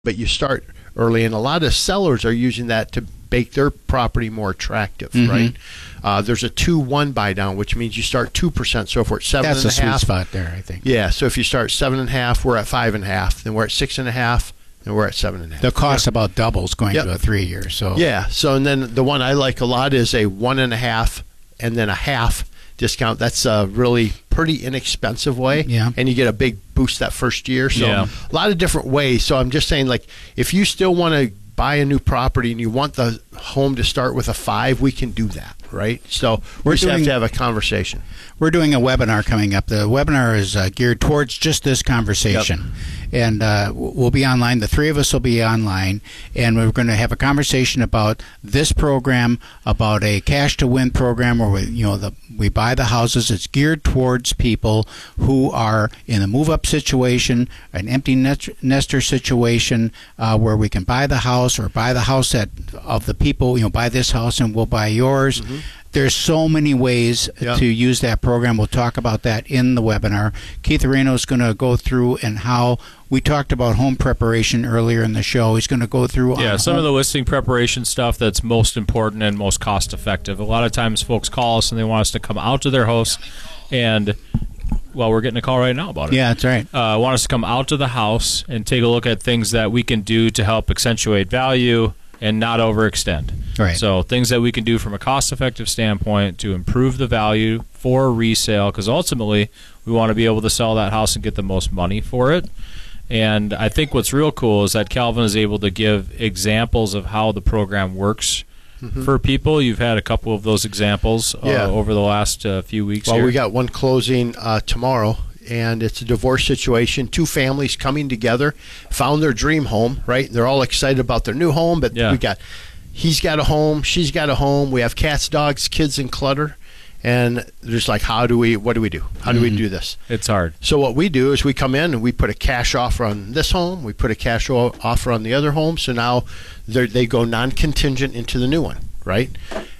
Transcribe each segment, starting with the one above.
but you start early, and a lot of sellers are using that to make their property more attractive, right? There's a 2-1 buy down, which means you start 2%. So if we're at 7.5, that's a sweet spot there, I think. Yeah. So if you start 7.5, we're at 5.5. Then we're at 6.5, and we're at 7.5. The cost about doubles going to a 3 year. So yeah. So and then the one I like a lot is a 1.5 and then a half discount. That's a really pretty inexpensive way, and you get a big boost that first year. So a lot of different ways. So I'm just saying, like, if you still want to buy a new property and you want the home to start with a 5, we can do that, right? So we just have to have a conversation. We're doing a webinar coming up. The webinar is geared towards just this conversation. And we'll be online. The three of us will be online, and we're going to have a conversation about this program, about a cash to win program where we buy the houses. It's geared towards people who are in a move-up situation, an empty nester situation, where we can buy the house or buy the house of the people. Buy this house and we'll buy yours. There's so many ways to use that program. We'll talk about that in the webinar. Keith Areno is going to go through and how we talked about home preparation earlier in the show. He's going to go through some of the listing preparation stuff that's most important and most cost effective. A lot of times folks call us and they want us to come out to their house and we're getting a call right now about it. Yeah, that's right. Want us to come out to the house and take a look at things that we can do to help accentuate value and not overextend. Right. So things that we can do from a cost-effective standpoint to improve the value for resale, because ultimately we want to be able to sell that house and get the most money for it. And I think what's real cool is that Calvin is able to give examples of how the program works for people. You've had a couple of those examples over the last few weeks. Well, here. we got one closing tomorrow. And it's a divorce situation. 2 families coming together, found their dream home, right? They're all excited about their new home, but he's got a home, she's got a home. We have cats, dogs, kids, and clutter. And they're just like, what do we do? How do we do this? It's hard. So what we do is we come in and we put a cash offer on this home. We put a cash offer on the other home. So now they go non-contingent into the new one, right?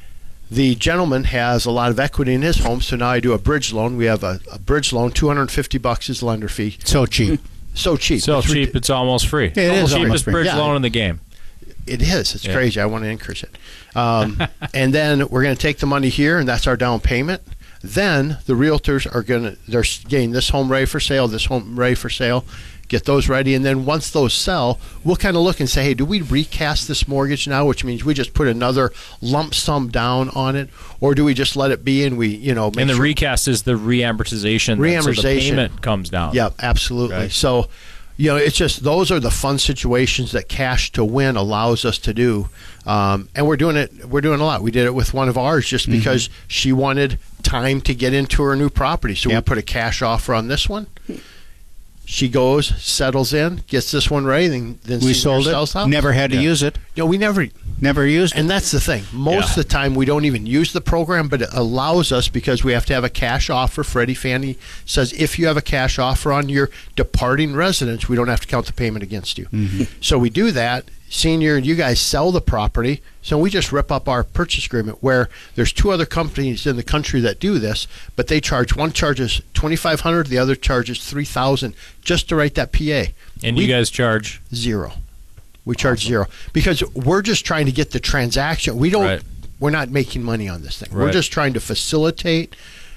The gentleman has a lot of equity in his home, so now I do a bridge loan. We have a bridge loan, $250 is the lender fee. So cheap. So cheap. So cheap, it's almost free. It is cheapest bridge loan in the game. It is. It's crazy. I want to increase it. And then we're going to take the money here, and that's our down payment. Then the realtors are they're getting this home ready for sale, this home ready for sale, get those ready, and then once those sell, we'll kind of look and say, hey, do we recast this mortgage now, which means we just put another lump sum down on it, or do we just let it be and we, make and the recast is the reamortization. So the payment comes down. Yeah, absolutely. Right. So, it's just those are the fun situations that Cash to Win allows us to do, and we're doing it. We're doing a lot. We did it with one of ours just because she wanted time to get into her new property, so we put a cash offer on this one. She goes, settles in, gets this one ready, then we sold it. Out. Never had to use it. We never used it. And that's the thing. Most of the time, we don't even use the program, but it allows us because we have to have a cash offer. Freddie Fannie says if you have a cash offer on your departing residence, we don't have to count the payment against you. So we do that. Senior, you guys sell the property, so we just rip up our purchase agreement where there's 2 other companies in the country that do this, but one charges $2,500, the other charges $3,000 just to write that PA. And you guys charge? $0. We charge $0 because we're just trying to get the transaction. We're not making money on this thing. We're just trying to facilitate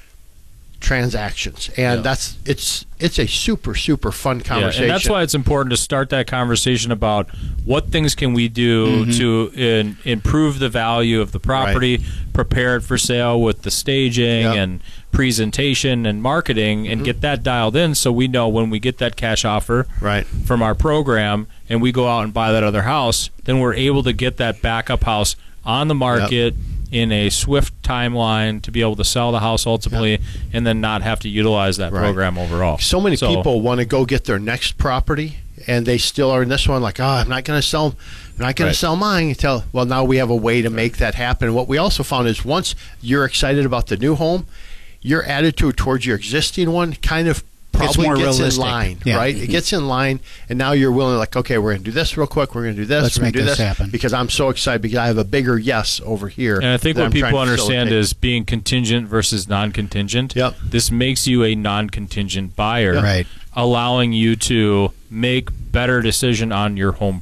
transactions, and it's a super fun conversation. And that's why it's important to start that conversation about what things can we do to improve the value of the property, prepare it for sale with the staging and presentation and marketing, and get that dialed in so we know when we get that cash offer from our program and we go out and buy that other house, then we're able to get that backup house on the market in a swift timeline to be able to sell the house ultimately and then not have to utilize that program overall. So many people want to go get their next property and they still are in this one like, I'm not going to sell mine. Well, now we have a way to make that happen. What we also found is once you're excited about the new home, your attitude towards your existing one kind of probably gets in line, right? It gets in line, and now you're willing, like, okay, we're going to do this real quick. We're going to do this. Let's make this happen. Because I'm so excited because I have a bigger yes over here. And I think what people understand is being contingent versus non-contingent. This makes you a non-contingent buyer, allowing you to make better decision on your home